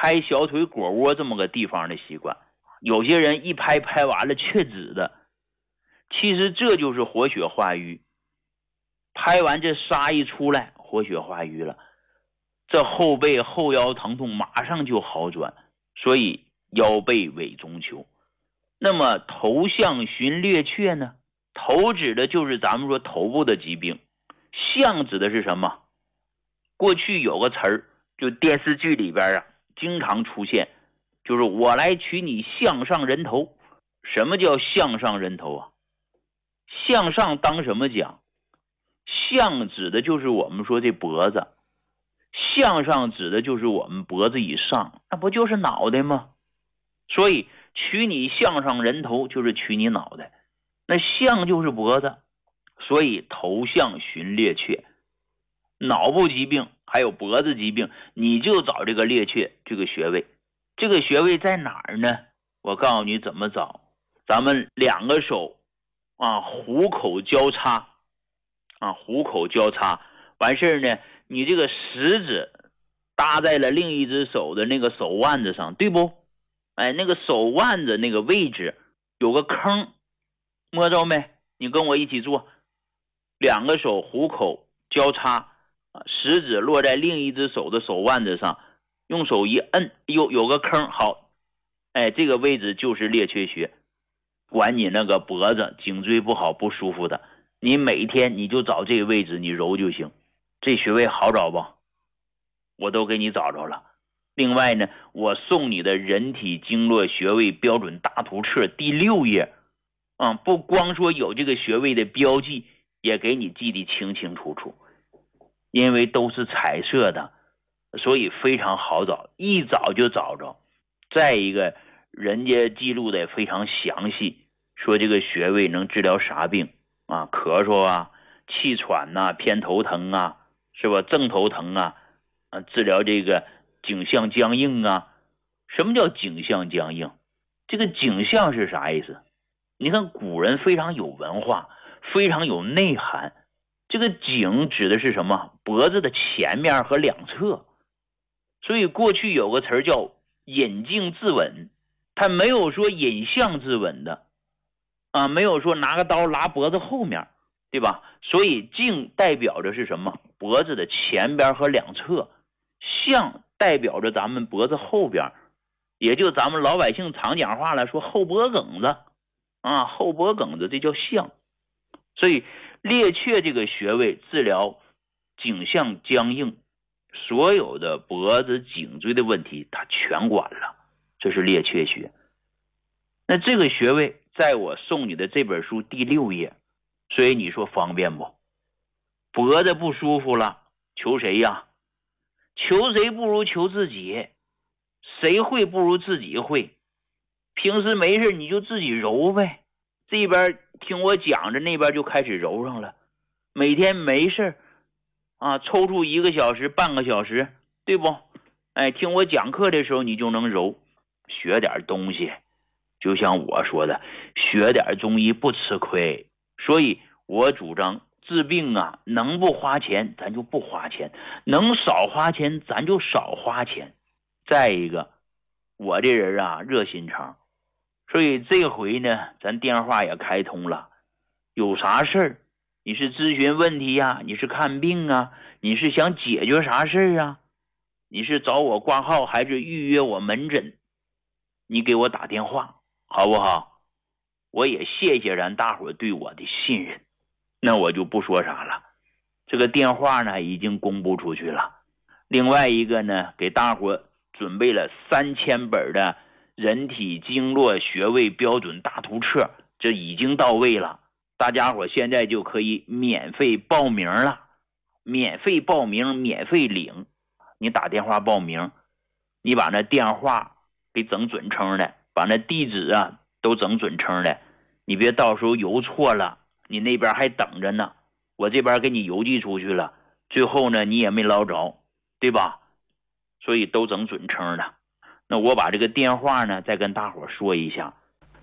拍小腿腘窝这么个地方的习惯，有些人一拍完了却止的，其实这就是活血化瘀。拍完这痧一出来，活血化瘀了，这后背后腰疼痛马上就好转，所以腰背委中求。那么头项寻列缺呢？头指的就是咱们说头部的疾病，项指的是什么？过去有个词儿，就电视剧里边啊经常出现，就是我来取你项上人头。什么叫项上人头啊？向上当什么讲？项指的就是我们说这脖子，向上指的就是我们脖子以上，那不就是脑袋吗？所以取你项上人头就是取你脑袋，那项就是脖子，所以头项寻列缺。脑部疾病还有脖子疾病，你就找这个列缺这个穴位。这个穴位在哪儿呢？我告诉你怎么找。咱们两个手虎口交叉虎口交叉完事呢，你这个食指搭在了另一只手的那个手腕子上，对不？那个手腕子那个位置有个坑，摸着没？你跟我一起做，两个手虎口交叉，食指落在另一只手的手腕子上，用手一摁，有个坑，好，这个位置就是列缺穴。管你那个脖子颈椎不好不舒服的，你每天你就找这个位置你揉就行。这穴位好找不？我都给你找着了。另外呢，我送你的人体经络穴位标准大图册第6页不光说有这个穴位的标记，也给你记得清清楚楚。因为都是彩色的，所以非常好找，一找就找着。再一个，人家记录的非常详细，说这个穴位能治疗啥病咳嗽啊、气喘啊、偏头疼啊，是吧？正头疼啊，治疗这个颈项僵硬啊。什么叫颈项僵硬？这个颈项是啥意思？你看古人非常有文化，非常有内涵。这个颈指的是什么？脖子的前面和两侧。所以过去有个词叫引颈自刎，他没有说引项自刎的没有说拿个刀拉脖子后面，对吧？所以颈代表着是什么？脖子的前边和两侧，项代表着咱们脖子后边，也就咱们老百姓常讲话来说后脖梗子后脖梗子，这叫项。所以列缺这个穴位治疗颈项僵硬，所有的脖子颈椎的问题它全管了，这是列缺穴。那这个穴位在我送你的这本书第6页，所以你说方便不？脖子不舒服了，求谁呀？求谁不如求自己，谁会不如自己会。平时没事你就自己揉呗，这边听我讲着，那边就开始揉上了。每天没事抽出1个小时半个小时，对不？听我讲课的时候你就能揉。学点东西，就像我说的，学点中医不吃亏。所以我主张治病能不花钱咱就不花钱，能少花钱咱就少花钱。再一个，我这人热心肠，所以这回呢咱电话也开通了，有啥事儿，你是咨询问题呀，你是看病你是想解决啥事儿你是找我挂号还是预约我门诊，你给我打电话好不好？我也谢谢咱大伙对我的信任。那我就不说啥了，这个电话呢已经公布出去了。另外一个呢，给大伙准备了3000本的人体经络穴位标准大图册，这已经到位了。大家伙现在就可以免费报名了，免费报名免费领。你打电话报名，你把那电话给整准称的，把那地址都整准称的，你别到时候邮错了，你那边还等着呢，我这边给你邮寄出去了，最后呢你也没捞着，对吧？所以都整准称的。那我把这个电话呢再跟大伙说一下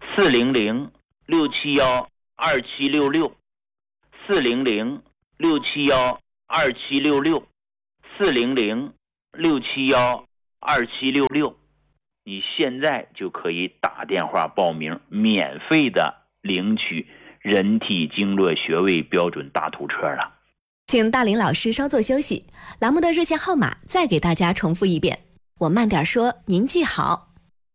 ，400-671-2766 400-671-2766 400-671-2766 2766，你现在就可以打电话报名，免费的领取人体经络穴位标准大图册了。 请大林老师稍作休息，栏目的热线号码再给大家重复一遍，我慢点说，您记好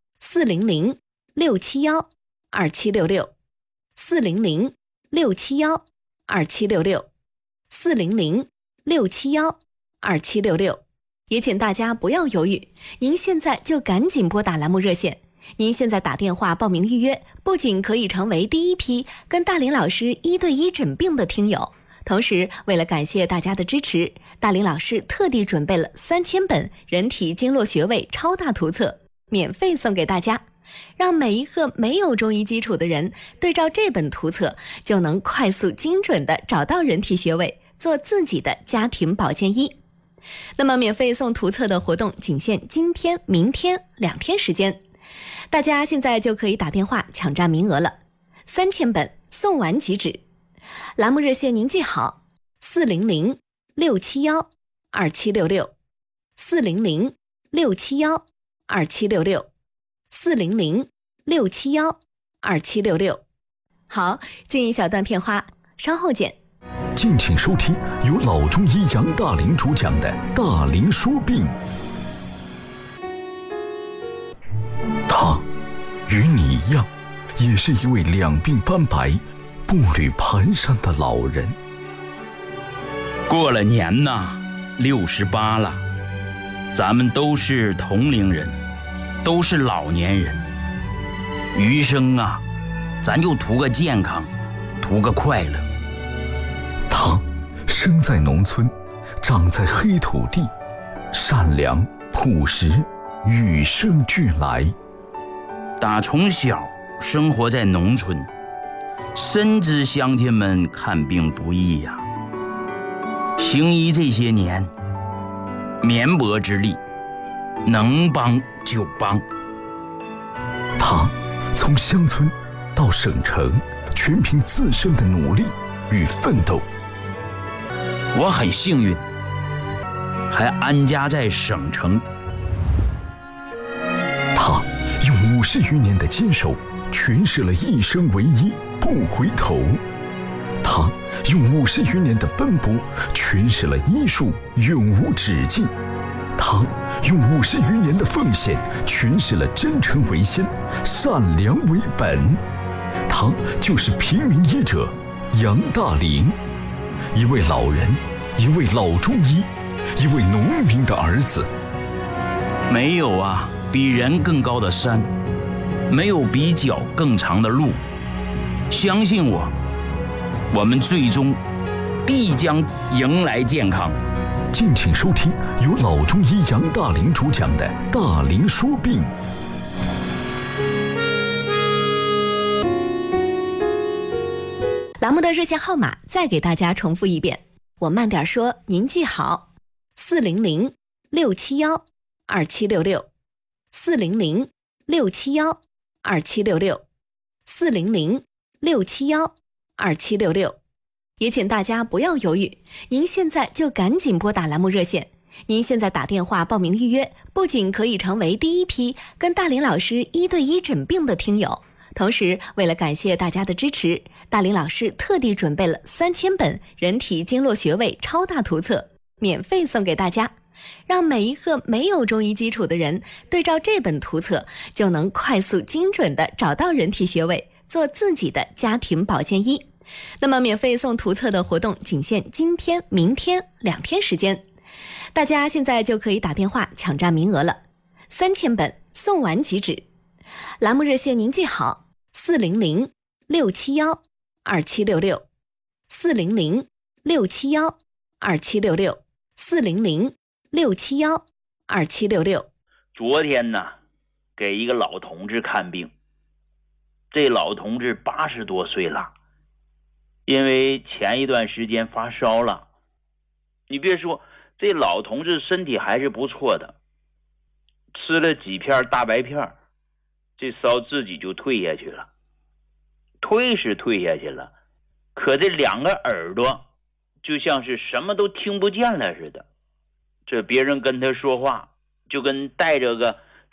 ，400-671-2766，400-671-2766，400-671-2766。也请大家不要犹豫，您现在就赶紧拨打栏目热线。您现在打电话报名预约，不仅可以成为第一批跟大林老师1对1诊病的听友，同时为了感谢大家的支持，大林老师特地准备了3000本人体经络穴位超大图册，免费送给大家，让每一个没有中医基础的人对照这本图册，就能快速精准地找到人体穴位，做自己的家庭保健医。那么免费送图册的活动仅限今天、明天2天时间，大家现在就可以打电话抢占名额了，3000本送完即止。栏目热线您记好，400-671-2766，400-671-2766。好，进一小段片花，稍后见。 敬请收听由老中医杨大林主讲的《大林说病》。他与你一样，也是一位两鬓斑白、步履蹒跚的老人。 过了年呐，68了，咱们都是同龄人，都是老年人。余生啊，咱就图个健康，图个快乐。 他生在农村，长在黑土地，善良朴实，与生俱来。 打从小生活在农村，深知乡亲们看病不易呀。行医这些年，绵薄之力，能帮就帮。 他从乡村到省城，全凭自身的努力与奋斗。 我很幸运，还安家在省城。 他用50余年的坚守，诠释了一生为医，不回头。他用50余年的奔波，诠释了医术永无止境。他用50余年的奉献，诠释了真诚为先，善良为本。他就是平民医者杨大林，一位老人，一位老中医，一位农民的儿子。 没有啊，比人更高的山，没有比脚更长的路。相信我，我们最终必将迎来健康。 敬请收听由老中医杨大林主讲的《大林说病》。 栏目的热线号码再给大家重复一遍，我慢点说，您记好，400-671-2766，400-671-2766，400-671-2766。也请大家不要犹豫，您现在就赶紧拨打栏目热线。您现在打电话报名预约，不仅可以成为第一批跟大林老师1对1诊病的听友，同时为了感谢大家的支持，大林老师特地准备了3000本人体经络穴位超大图册，免费送给大家，让每一个没有中医基础的人对照这本图册，就能快速精准地找到人体穴位，做自己的家庭保健医。那么免费送图册的活动仅限今天、明天2天时间，大家现在就可以打电话抢占名额了，3000本送完即止。栏目热线您记好，400-671-2766，400-671-2766。 昨天呢，给一个老同志看病，这老同志80多岁了，因为前一段时间发烧了。你别说，这老同志身体还是不错的，吃了几片大白片，这烧自己就退下去了。退是退下去了，可这2个耳朵就像是什么都听不见了似的，这别人跟他说话就跟带着个